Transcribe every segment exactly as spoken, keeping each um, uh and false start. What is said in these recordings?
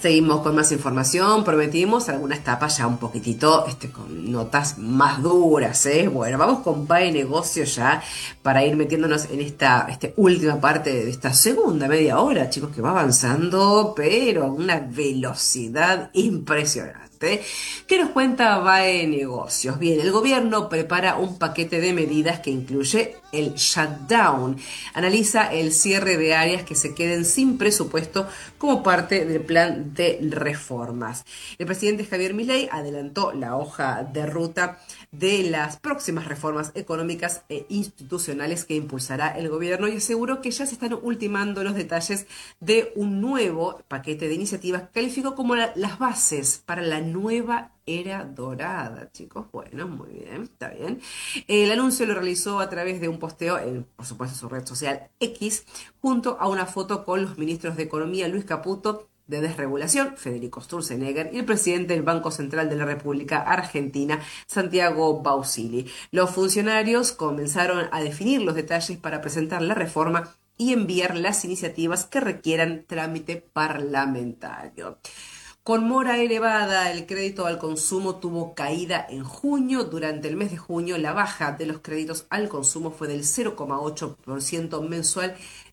Seguimos con más información, prometimos algunas tapas ya un poquitito este, con notas más duras, ¿eh? Bueno, vamos con P A E Negocios ya para ir metiéndonos en esta, esta última parte de esta segunda media hora, chicos, que va avanzando, pero a una velocidad impresionante. ¿Qué nos cuenta P A E Negocios? Bien, el gobierno prepara un paquete de medidas que incluye el shutdown. Analiza el cierre de áreas que se queden sin presupuesto como parte del plan de reformas. El presidente Javier Milei adelantó la hoja de ruta de las próximas reformas económicas e institucionales que impulsará el gobierno y aseguró que ya se están ultimando los detalles de un nuevo paquete de iniciativas que calificó como la, las bases para la nueva era dorada, chicos. Bueno, muy bien, está bien. El anuncio lo realizó a través de un posteo en, por supuesto, su red social X, junto a una foto con los ministros de Economía Luis Caputo, de Desregulación, Federico Sturzenegger, y el presidente del Banco Central de la República Argentina, Santiago Bausili. Los funcionarios comenzaron a definir los detalles para presentar la reforma y enviar las iniciativas que requieran trámite parlamentario. Con mora elevada, el crédito al consumo tuvo caída en junio. Durante el mes de junio, la baja de los créditos al consumo fue del cero coma ocho por ciento mensual,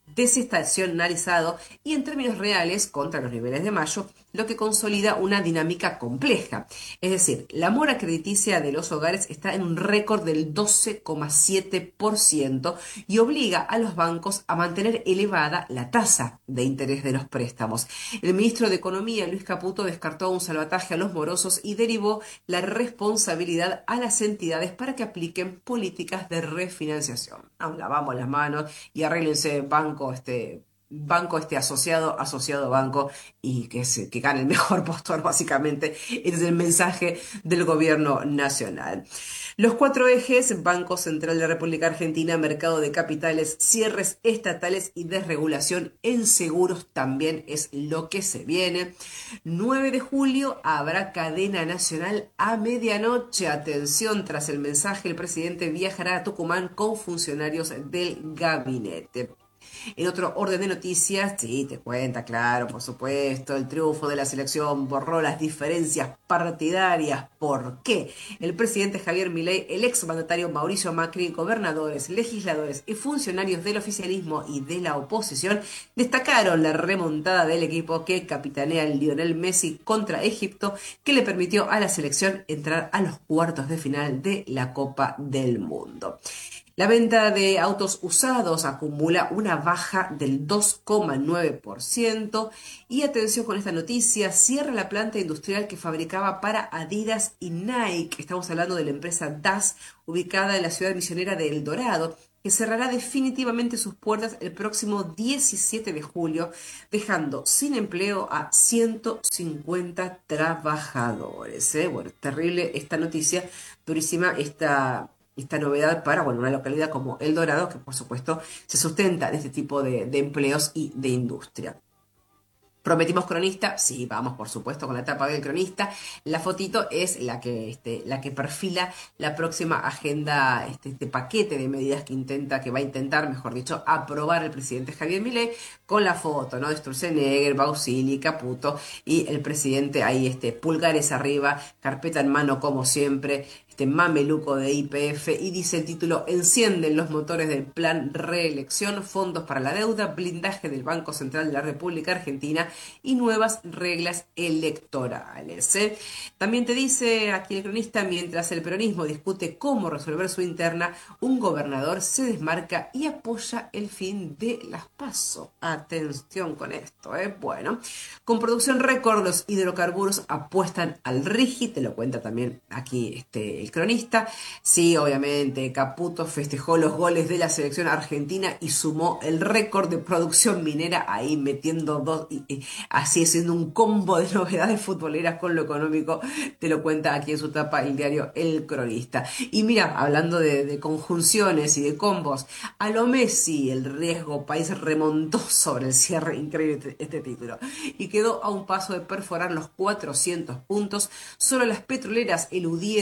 desestacionalizado y en términos reales contra los niveles de mayo, lo que consolida una dinámica compleja. Es decir, la mora crediticia de los hogares está en un récord del doce coma siete por ciento y obliga a los bancos a mantener elevada la tasa de interés de los préstamos. El ministro de Economía, Luis Caputo, descartó un salvataje a los morosos y derivó la responsabilidad a las entidades para que apliquen políticas de refinanciación. Nos lavamos las manos y arréglense banco este banco este asociado, asociado banco, y que, se, que gane el mejor postor, básicamente. Ese es el mensaje del gobierno nacional. Los cuatro ejes: Banco Central de la República Argentina, mercado de capitales, cierres estatales y desregulación en seguros también es lo que se viene. nueve de julio habrá cadena nacional a medianoche. Atención, tras el mensaje, el presidente viajará a Tucumán con funcionarios del gabinete. En otro orden de noticias, sí, te cuenta, claro, por supuesto, el triunfo de la selección borró las diferencias partidarias. ¿Por qué? El presidente Javier Milei, el exmandatario Mauricio Macri, gobernadores, legisladores y funcionarios del oficialismo y de la oposición destacaron la remontada del equipo que capitanea Lionel Messi contra Egipto, que le permitió a la selección entrar a los cuartos de final de la Copa del Mundo. La venta de autos usados acumula una baja del dos coma nueve por ciento y atención con esta noticia, cierra la planta industrial que fabricaba para Adidas y Nike. Estamos hablando de la empresa D A S, ubicada en la ciudad misionera de El Dorado, que cerrará definitivamente sus puertas el próximo diecisiete de julio, dejando sin empleo a ciento cincuenta trabajadores. ¿eh? Bueno, terrible esta noticia, durísima esta... esta novedad para, bueno, una localidad como El Dorado, que por supuesto se sustenta de este tipo de, de empleos y de industria. ¿Prometimos cronista? Sí, vamos por supuesto con la etapa del cronista. La fotito es la que, este, la que perfila la próxima agenda, este, este paquete de medidas que intenta, que va a intentar, mejor dicho, aprobar el presidente Javier Milei, con la foto, ¿no? De Sturzenegger, Bausili, Caputo y el presidente ahí, este, pulgares arriba, carpeta en mano como siempre, este mameluco de Y P F, y dice el título: encienden los motores del plan reelección, fondos para la deuda, blindaje del Banco Central de la República Argentina y nuevas reglas electorales. ¿eh? También te dice aquí el cronista: mientras el peronismo discute cómo resolver su interna, un gobernador se desmarca y apoya el fin de las PASO. Atención con esto, ¿eh? Bueno, con producción récord, los hidrocarburos apuestan al RIGI, te lo cuenta también aquí este el cronista. Sí, obviamente, Caputo festejó los goles de la selección argentina y sumó el récord de producción minera, ahí metiendo dos, y, y, así haciendo un combo de novedades futboleras con lo económico, te lo cuenta aquí en su tapa el diario El Cronista. Y mira, hablando de, de conjunciones y de combos, a lo Messi, el riesgo país remontó sobre el cierre, increíble este, este título, y quedó a un paso de perforar los cuatrocientos puntos. Solo las petroleras eludieron la caída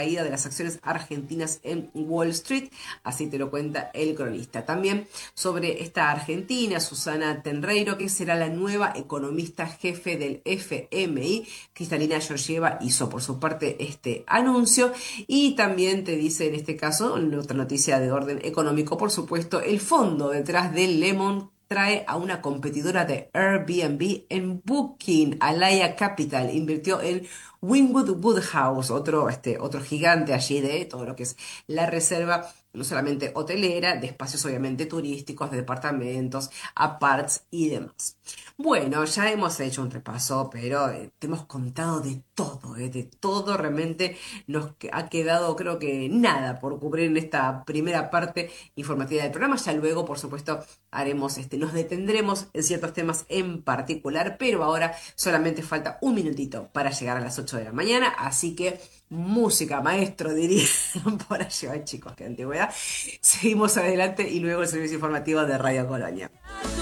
caída de las acciones argentinas en Wall Street, así te lo cuenta el cronista. También sobre esta argentina, Susana Tenreiro, que será la nueva economista jefe del F M I. Cristalina Georgieva hizo por su parte este anuncio y también te dice en este caso, en otra noticia de orden económico, por supuesto, el fondo detrás del Lemon trae a una competidora de Airbnb en Booking. Alaya Capital invirtió en Wynwood Woodhouse, otro, este, otro gigante allí de todo lo que es la reserva, no solamente hotelera, de espacios obviamente turísticos, de departamentos, aparts y demás. Bueno, ya hemos hecho un repaso, pero eh, te hemos contado de todo, eh, de todo realmente nos que- ha quedado creo que nada por cubrir en esta primera parte informativa del programa. Ya luego, por supuesto, haremos este, nos detendremos en ciertos temas en particular, pero ahora solamente falta un minutito para llegar a las ocho de la mañana, así que música, maestro, diría por allá, ay, chicos, qué antigüedad. Seguimos adelante y luego el servicio informativo de Radio Colonia.